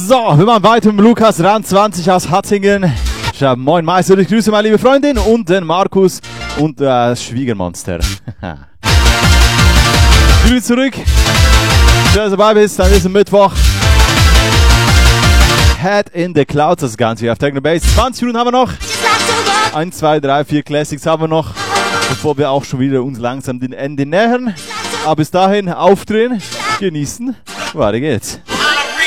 So, wir machen weiter mit Lukas Rand 20 aus Hattingen. Ja, moin Meister, ich grüße meine liebe Freundin und den Markus und das Schwiegermonster. Grüß zurück. Schön, dass du dabei bist an diesem Mittwoch. Head in the Clouds, das Ganze auf Techno Bass. 20 Minuten haben wir noch. 1, 2, 3, 4 Classics haben wir noch, bevor wir auch schon wieder uns langsam dem Ende nähern. Aber bis dahin aufdrehen, genießen. Weiter geht's.